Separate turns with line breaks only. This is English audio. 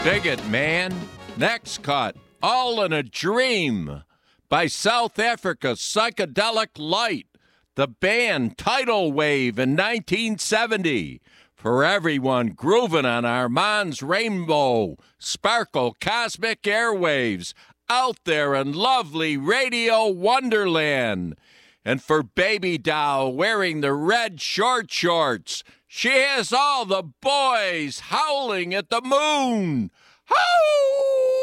Dig it, man. Next cut, All in a Dream by South Africa's Psychedelic Light, the band Tidal Wave in 1970. For everyone grooving on Armand's Rainbow Sparkle Cosmic Airwaves out there in lovely Radio Wonderland. And for Baby Doll wearing the red short shorts, she has all the boys howling at the moon. Howl!